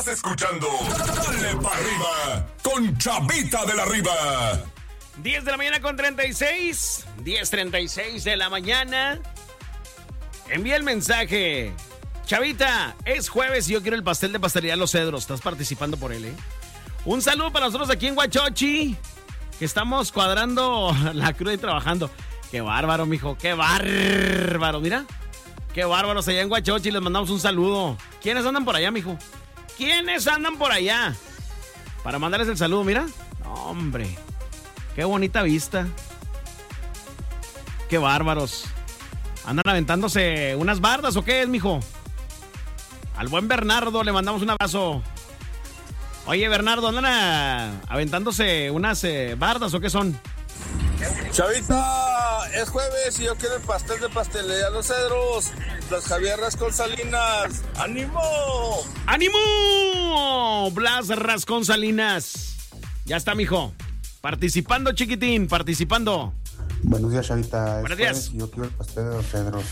Estás escuchando Dale pa' Arriba con Chavita de la Riva. 10 de la mañana con 36. 10:36 de la mañana. Envía el mensaje. Chavita, es jueves y yo quiero el pastel de Pastelería Los Cedros. Estás participando por él, ¿eh? Un saludo para nosotros aquí en Huachochi, que estamos cuadrando la cruda y trabajando. Qué bárbaro, mijo, qué bárbaro. Mira, qué bárbaros allá en Huachochi. Les mandamos un saludo. ¿Quiénes andan por allá, mijo? ¿Quiénes andan por allá? Para mandarles el saludo, mira. No, hombre, qué bonita vista. Qué bárbaros. ¿Andan aventándose unas bardas o qué es, mijo? Al buen Bernardo le mandamos un abrazo. Oye, Bernardo, ¿andan aventándose unas bardas o qué son? Chavita, es jueves y yo quiero el pastel de Pastelería Los Cedros. Las Javier Rascón Salinas. ¡Ánimo! ¡Ánimo! Blas Rascón Salinas. Ya está, mijo. Participando, chiquitín, participando. Buenos días, Chavita. Buenos días. Yo quiero el pastel de Los Cedros.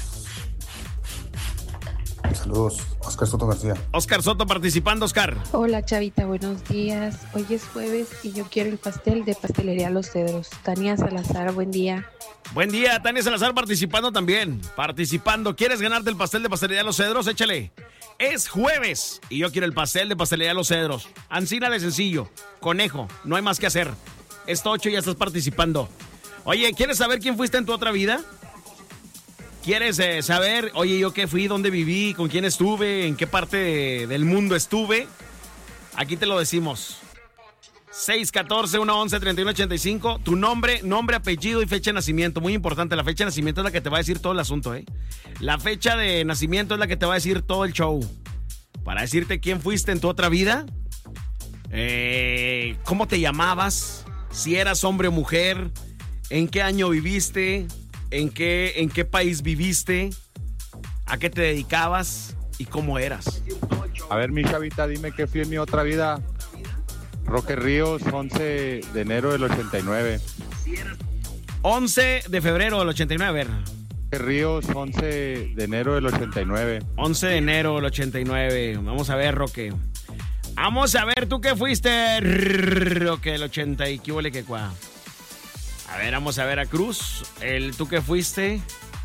Saludos, Oscar Soto García. Oscar Soto participando, Oscar. Hola, Chavita, buenos días. Hoy es jueves y yo quiero el pastel de Pastelería Los Cedros. Tania Salazar, buen día. Buen día, Tania Salazar participando también. Participando. ¿Quieres ganarte el pastel de Pastelería Los Cedros? Échale. Es jueves y yo quiero el pastel de Pastelería Los Cedros. Ancina de sencillo. Conejo. No hay más que hacer. Es tocho y ya estás participando. Oye, ¿quieres saber quién fuiste en tu otra vida? ¿Quieres saber, oye, yo qué fui, dónde viví, con quién estuve, en qué parte del mundo estuve? Aquí te lo decimos. 614-111-3185. Tu nombre, apellido y fecha de nacimiento. Muy importante, la fecha de nacimiento es la que te va a decir todo el asunto, ¿eh? La fecha de nacimiento es la que te va a decir todo el show. Para decirte quién fuiste en tu otra vida, cómo te llamabas, si eras hombre o mujer, en qué año viviste, en qué país viviste, a qué te dedicabas y cómo eras. A ver, mi Chavita, dime qué fui en mi otra vida. Roque Ríos, 11 de enero del 89. 11 de febrero del 89, a ver. Roque Ríos, 11 de enero del 89. 11 de enero del 89. Vamos a ver, Roque. Vamos a ver, ¿tú qué fuiste, Roque, el 80 y qué huele que cuá? A ver, vamos a ver a Cruz. ¿Tú qué fuiste?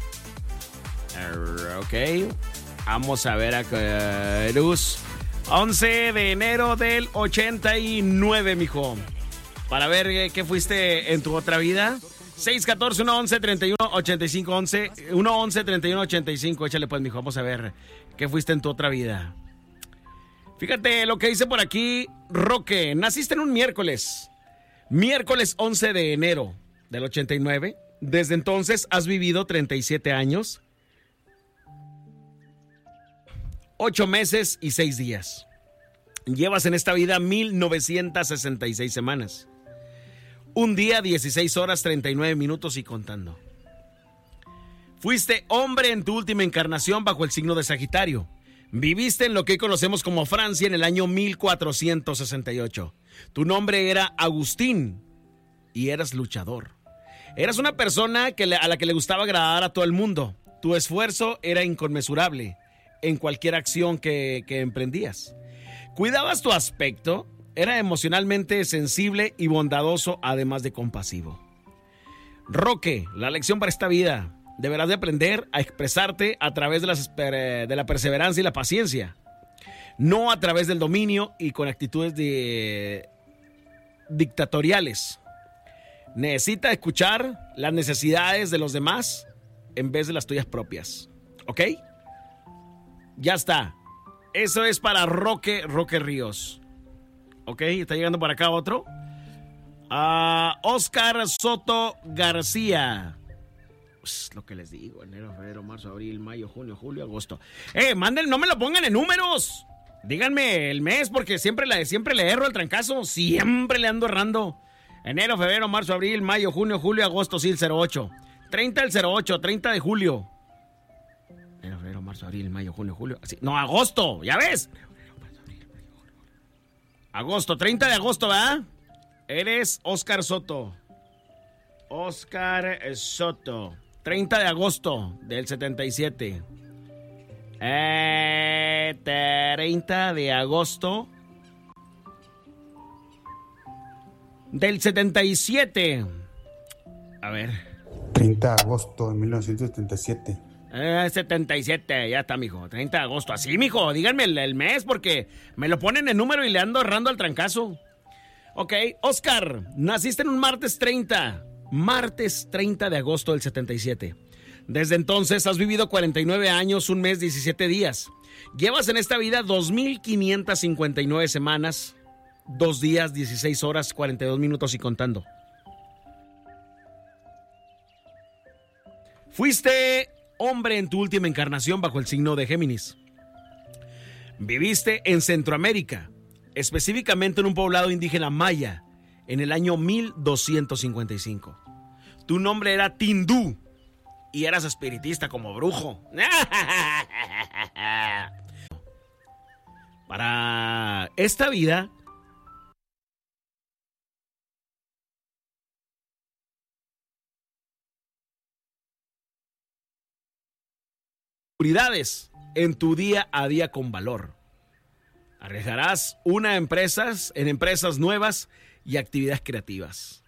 Ok. Vamos a ver a Cruz. 11 de enero del 89, mijo. Para ver qué fuiste en tu otra vida. 614-111-3185. 111-3185. Échale pues, mijo. Vamos a ver qué fuiste en tu otra vida. Fíjate lo que dice por aquí, Roque. Naciste en un miércoles. Miércoles 11 de enero del 89. Desde entonces has vivido 37 años, 8 meses y 6 días. Llevas en esta vida 1966 semanas. Un día, 16 horas, 39 minutos y contando. Fuiste hombre en tu última encarnación bajo el signo de Sagitario. Viviste en lo que hoy conocemos como Francia en el año 1468. Tu nombre era Agustín y eras luchador. Eras una persona a la que le gustaba agradar a todo el mundo. Tu esfuerzo era inconmensurable en cualquier acción que emprendías. Cuidabas tu aspecto, era emocionalmente sensible y bondadoso, además de compasivo. Roque, la lección para esta vida: deberás de aprender a expresarte a través de la perseverancia y la paciencia, no a través del dominio y con actitudes dictatoriales. Necesita escuchar las necesidades de los demás en vez de las tuyas propias. ¿Ok? Ya está. Eso es para Roque Ríos. ¿Ok? Está llegando para acá otro. Oscar Soto García. Pues, lo que les digo: enero, febrero, marzo, abril, mayo, junio, julio, agosto. Manden, no me lo pongan en números. Díganme el mes, porque siempre le erro el trancazo. Siempre le ando errando. Enero, febrero, marzo, abril, mayo, junio, julio, agosto, sí, el 08. 30 del 08, 30 de julio. Enero, febrero, marzo, abril, mayo, junio, julio. Así. No, agosto, ya ves. Agosto, 30 de agosto, ¿verdad? Eres Oscar Soto. Oscar Soto. 30 de agosto del 77. 30 de agosto Del 77. A ver. 30 de agosto de 1977. 77, ya está, mijo. 30 de agosto. Así, mijo, díganme el mes porque me lo ponen en número y le ando errando al trancazo. Ok, Oscar, naciste en un martes 30 de agosto del 77. Desde entonces has vivido 49 años, un mes, 17 días. Llevas en esta vida 2,559 semanas, 2 días, 16 horas, 42 minutos y contando. Fuiste hombre en tu última encarnación bajo el signo de Géminis. Viviste en Centroamérica, específicamente en un poblado indígena maya, en el año 1255. Tu nombre era Tindú y eras espiritista como brujo. Para esta vida, prioridades en tu día a día con valor. Arriesgarás en empresas nuevas y actividades creativas.